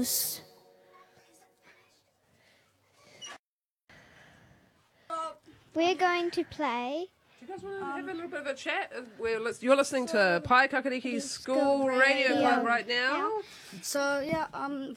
news. We're going to play. Do you guys want to have a little bit of a chat? You're listening to Pai Kakariki's School Radio Club right now. So yeah,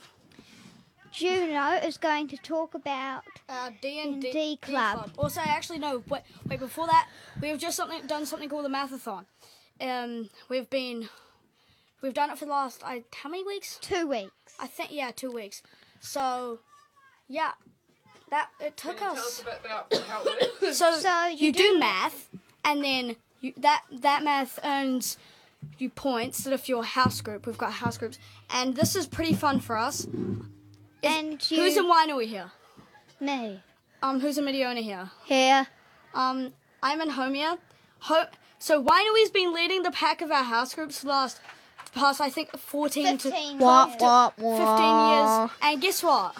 Juno is going to talk about D&D Club. Also, actually no. Wait. Before that, we've just done something called the Mathathon. We've done it for the last how many weeks? 2 weeks. I think 2 weeks. So yeah, that it took Can you us. tell us a bit about how it works? So you do math, and then that math earns you points. That if you're a house group, we've got house groups, and this is pretty fun for us. Who's in Wainui here? Me. Who's in Midiona here? Here. I'm in Homia. So Wainui's been leading the pack of our house groups for the past I think 14 to 15 12 years. to 15 years. And guess what?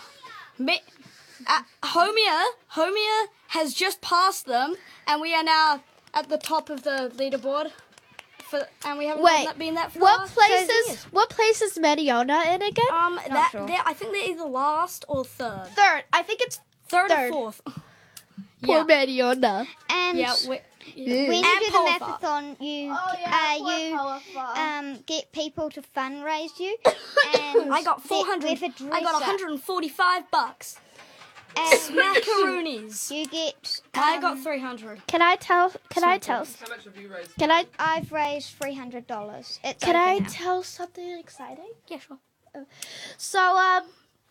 Homia has just passed them, and we are now at the top of the leaderboard. And we haven't been that for What what place is Mediona in again? Sure. I think they're either last or third. Third. I think it's Third third. or fourth. Poor Mediona. And when you And do the Pulver. mathathon, you get people to fundraise you. And I got 400. with a I got dresser. $145. And Macaroonies. you get. I got 300. Can I tell? How much have you raised? I've raised $300. It's Can over I now. tell something exciting? Yeah, sure. So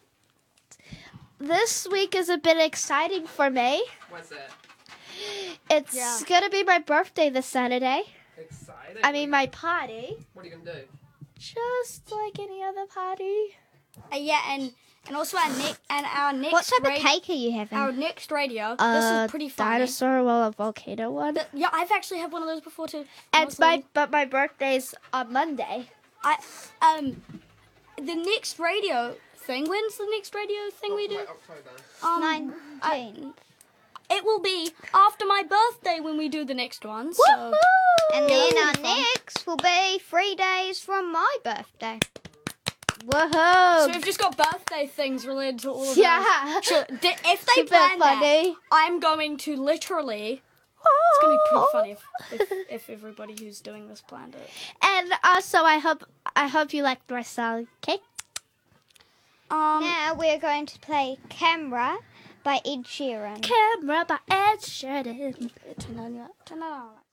this week is a bit exciting for me. What's that? It's gonna be my birthday this Saturday. Exciting. I mean my party. What are you gonna do? Just like any other party. And also our next What type of cake are you having? Our next radio. This is pretty funny. Dinosaur, well, a volcano one. Yeah, I've actually had one of those before too. And my birthday's on Monday. The next radio thing. When's the next radio thing we do? October. 19. It will be after my birthday when we do the next one. So And then that'll our be fun. next will be 3 days from my birthday. Woohoo! So we've just got birthday things related to all of Yeah. those. Sure. If they Super plan that, funny. I'm going to literally. It's going to be pretty funny if everybody who's doing this planned it. And also, I hope you like Marcel cake. Now we're going to play Camera by Ed Sheeran. Camera by Ed Sheeran. Turn on.